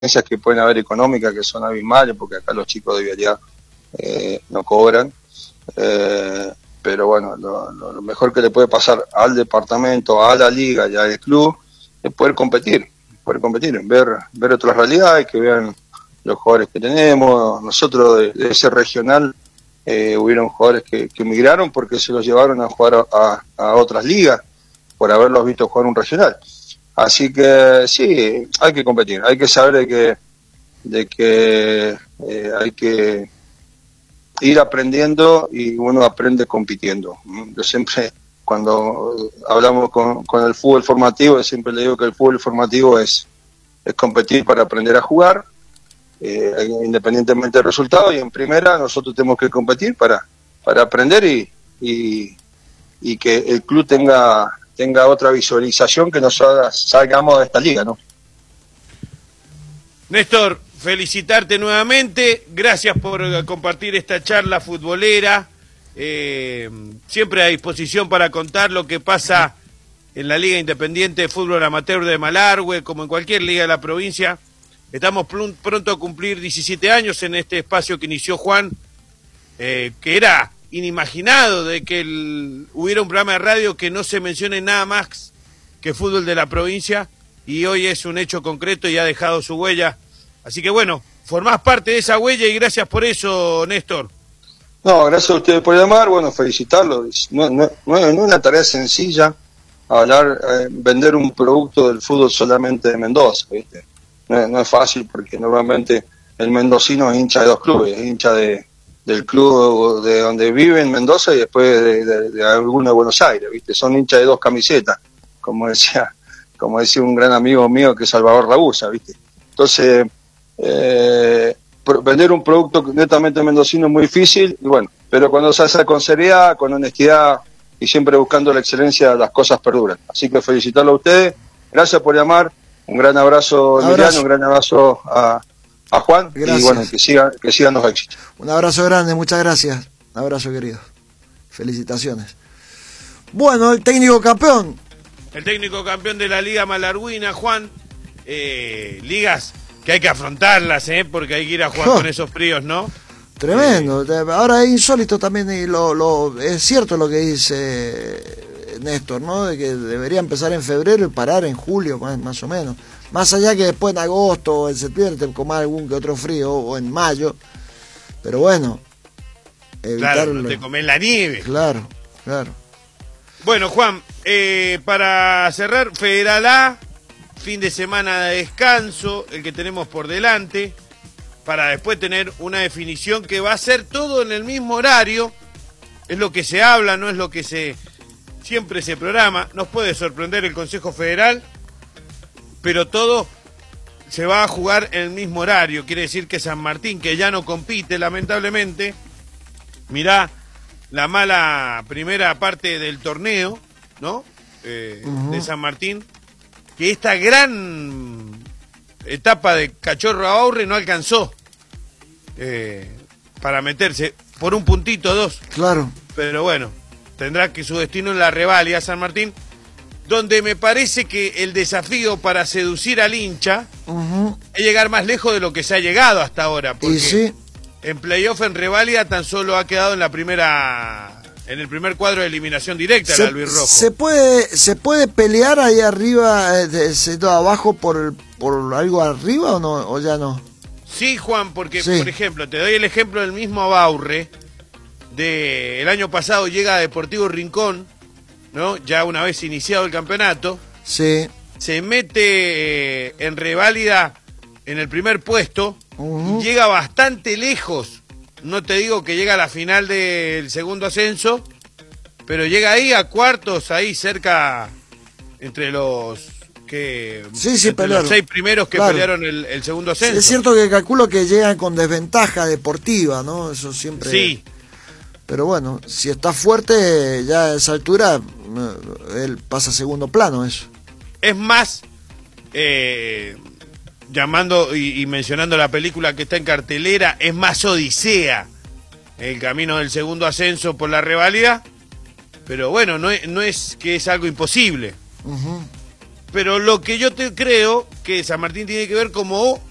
diferencias que pueden haber económicas que son abismales, porque acá los chicos de Vialidad no cobran. Pero bueno, lo mejor que le puede pasar al departamento, a la liga y al club es poder competir, ver otras realidades, que vean los jugadores que tenemos. Nosotros de ese regional hubieron jugadores que emigraron porque se los llevaron a jugar a otras ligas por haberlos visto jugar un regional. Así que sí, hay que competir, hay que saber de que hay que ir aprendiendo, y uno aprende compitiendo. Yo siempre, cuando hablamos con el fútbol formativo, siempre le digo que el fútbol formativo es competir para aprender a jugar, independientemente del resultado, y en primera nosotros tenemos que competir para aprender y que el club tenga otra visualización, que nosotros salgamos de esta liga, ¿no? Néstor, felicitarte nuevamente, gracias por compartir esta charla futbolera, siempre a disposición para contar lo que pasa en la Liga Independiente de Fútbol Amateur de Malargüe, como en cualquier liga de la provincia. Estamos pronto a cumplir 17 años en este espacio que inició Juan, que era inimaginado de que hubiera un programa de radio que no se mencione nada más que fútbol de la provincia, y hoy es un hecho concreto y ha dejado su huella. Así que bueno, formás parte de esa huella y gracias por eso, Néstor. No, gracias a ustedes por llamar, bueno, felicitarlos. No es una tarea sencilla vender un producto del fútbol solamente de Mendoza, ¿viste? No es fácil, porque normalmente el mendocino es hincha de dos clubes, es hincha del club de donde vive en Mendoza y después de alguno de Buenos Aires, ¿viste? Son hinchas de dos camisetas, como decía un gran amigo mío que es Salvador Ragusa, ¿viste? Entonces, vender un producto netamente mendocino es muy difícil, y bueno, pero cuando se hace con seriedad, con honestidad y siempre buscando la excelencia, las cosas perduran. Así que felicitarlo a ustedes, gracias por llamar, un gran abrazo, Emiliano, un gran abrazo a Juan, gracias. Y bueno, que sigan los éxitos. Un abrazo grande, muchas gracias, un abrazo querido, felicitaciones. Bueno, el técnico campeón. El técnico campeón de la Liga Malargüina, Juan, ligas que hay que afrontarlas, porque hay que ir a jugar con esos fríos, ¿no? Tremendo. Ahora es insólito también, y es cierto lo que dice Néstor, ¿no? De que debería empezar en febrero y parar en julio, más o menos. Más allá que después en agosto o en septiembre te comas algún que otro frío, o en mayo. Pero bueno, claro, no te comes la nieve. Claro. Bueno, Juan, para cerrar, Federal A, fin de semana de descanso, el que tenemos por delante, para después tener una definición que va a ser todo en el mismo horario. Es lo que se habla, no es lo que siempre se programa. Nos puede sorprender el Consejo Federal, pero todo se va a jugar en el mismo horario. Quiere decir que San Martín, que ya no compite lamentablemente, mirá la mala primera parte del torneo, ¿no? De San Martín, que esta gran etapa de Cachorro Abaurre no alcanzó para meterse por un puntito, dos. Claro. Pero bueno, tendrá que su destino en la reválida San Martín, donde me parece que el desafío para seducir al hincha es llegar más lejos de lo que se ha llegado hasta ahora, porque sí, en playoff, en reválida, tan solo ha quedado en el primer cuadro de eliminación directa el albirrojo. ¿Se puede pelear ahí arriba, abajo por algo arriba o no, o ya no? Sí, Juan, porque por ejemplo, te doy el ejemplo del mismo Abaurre, el año pasado llega a Deportivo Rincón, ¿no? Ya una vez iniciado el campeonato, sí, se mete en reválida en el primer puesto, y llega bastante lejos. No te digo que llega a la final del segundo ascenso, pero llega ahí a cuartos, ahí cerca, entre los pelearon. Los 6 primeros que pelearon el segundo ascenso. Sí, es cierto que calculo que llegan con desventaja deportiva, ¿no? Eso siempre. Sí. Pero bueno, si está fuerte ya a esa altura, él pasa a segundo plano, eso. Es más, llamando y mencionando la película que está en cartelera, es más Odisea el camino del segundo ascenso por la reválida, pero bueno, no es que es algo imposible. Pero lo que yo creo que San Martín tiene que ver como